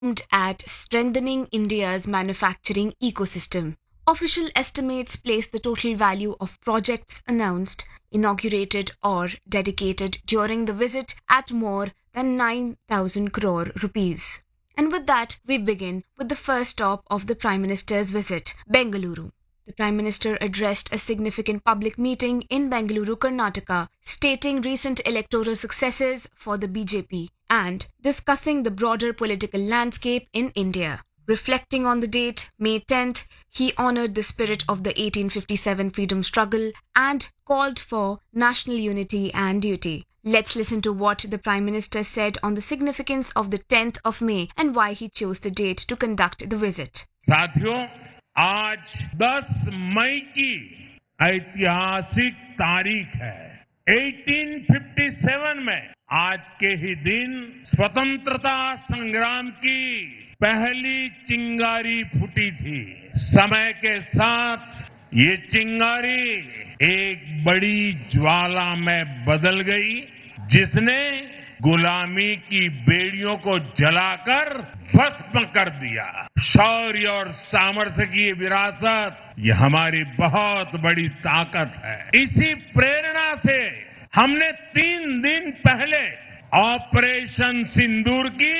aimed at strengthening India's manufacturing ecosystem. Official estimates place the total value of projects announced, inaugurated, or dedicated during the visit at more than 9,000 crore rupees. And with that, we begin with the first stop of the Prime Minister's visit, Bengaluru. The Prime Minister addressed a significant public meeting in Bengaluru, Karnataka, stating recent electoral successes for the BJP and discussing the broader political landscape in India. Reflecting on the date, May 10th, he honoured the spirit of the 1857 freedom struggle and called for national unity and duty. Let's listen to what the Prime Minister said on the significance of the 10th of May and why he chose the date to conduct the visit. साथियों, आज 10 मई की ऐतिहासिक तारीख है। 1857 में आज के ही दिन स्वतंत्रता संग्राम की पहली चिंगारी फूटी थी। समय के साथ ये चिंगारी एक बड़ी ज्वाला में बदल गई, जिसने गुलामी की बेड़ियों को जलाकर भस्म कर दिया। शौर्य और सामर्थ्य की ये विरासत, ये हमारी बहुत बड़ी ताकत है। इसी प्रेरणा से हमने 3 दिन पहले ऑपरेशन सिंदूर की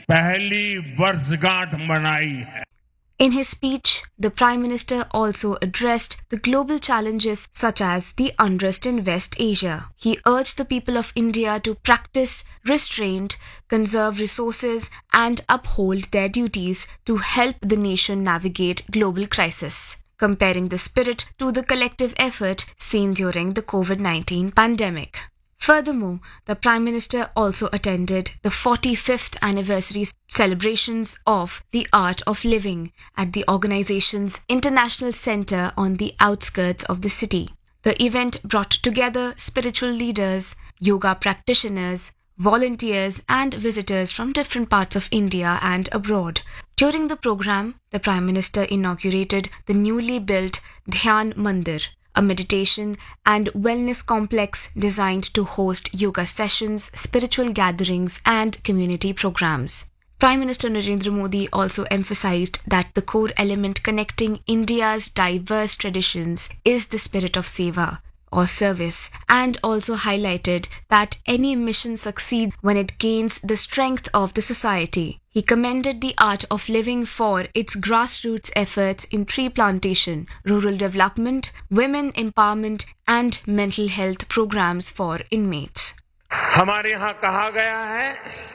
पहली वर्षगांठ मनाई है। In his speech, the Prime Minister also addressed the global challenges such as the unrest in West Asia. He urged the people of India to practice restraint, conserve resources, and uphold their duties to help the nation navigate global crisis, comparing the spirit to the collective effort seen during the COVID-19 pandemic. Furthermore, the Prime Minister also attended the 45th anniversary celebrations of the Art of Living at the organization's International Center on the outskirts of the city. The event brought together spiritual leaders, yoga practitioners, volunteers, and visitors from different parts of India and abroad. During the program, the Prime Minister inaugurated the newly built Dhyan Mandir, a meditation and wellness complex designed to host yoga sessions, spiritual gatherings, and community programs. Prime Minister Narendra Modi also emphasized that the core element connecting India's diverse traditions is the spirit of seva, or service, and also highlighted that any mission succeeds when it gains the strength of the society. He commended the Art of Living for its grassroots efforts in tree plantation, rural development, women empowerment, and mental health programs for inmates. हमारे यहाँ कहा गया है,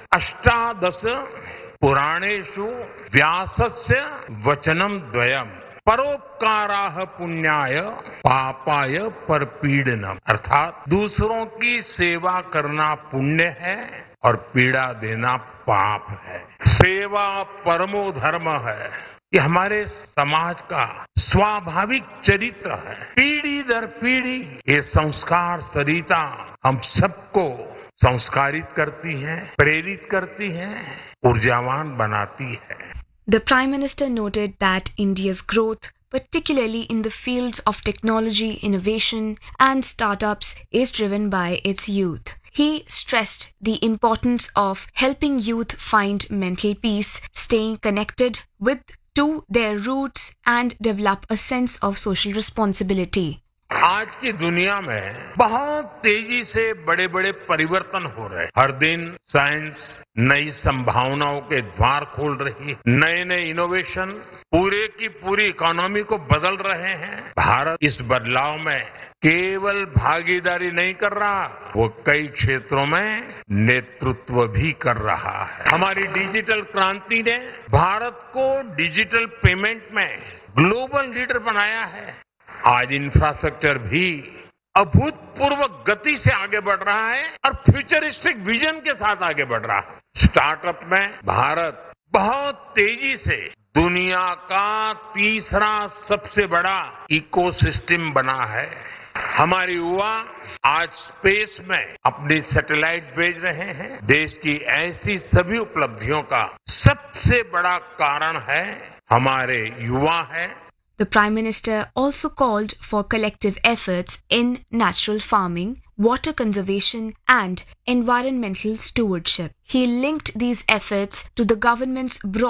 अष्टादश पुराणेषु व्यासस्य वचनम द्वयम परोपकाराः पुण्याय पापाय परपीडनम, अर्थात दूसरों की सेवा करना पुण्य है और पीड़ा देना पाप है। सेवा परमो धर्म है। ये हमारे समाज का स्वाभाविक चरित्र है। पीढ़ी दर पीढ़ी ये संस्कार सरिता हम सबको संस्कारित करती है, प्रेरित करती है, ऊर्जावान बनाती है। The Prime Minister noted that India's growth, particularly in the fields of technology, innovation, and startups, is driven by its youth. He stressed the importance of helping youth find mental peace, staying connected to their roots, and develop a sense of social responsibility. आज की दुनिया में बहुत तेजी से बड़े बड़े परिवर्तन हो रहे हैं। हर दिन साइंस नई संभावनाओं के द्वार खोल रही है। नए नए इनोवेशन पूरे की पूरी इकोनॉमी को बदल रहे हैं। भारत इस बदलाव में केवल भागीदारी नहीं कर रहा, वो कई क्षेत्रों में नेतृत्व भी कर रहा है। हमारी डिजिटल क्रांति ने भारत को डिजिटल पेमेंट में ग्लोबल लीडर बनाया है। आज इंफ्रास्ट्रक्चर भी अभूतपूर्व गति से आगे बढ़ रहा है और फ्यूचरिस्टिक विजन के साथ आगे बढ़ रहा है। स्टार्टअप में भारत बहुत तेजी से दुनिया का तीसरा सबसे बड़ा इकोसिस्टम बना है। हमारे युवा आज स्पेस में अपनी सैटेलाइट भेज रहे हैं। देश की ऐसी सभी उपलब्धियों का सबसे बड़ा कारण है हमारे युवा है। The Prime Minister also called for collective efforts in natural farming, water conservation, and environmental stewardship. He linked these efforts to the government's broad